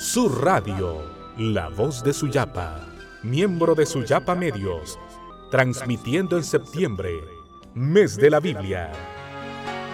Su radio, La Voz de Suyapa, miembro de Suyapa Medios, transmitiendo en septiembre, mes de la Biblia.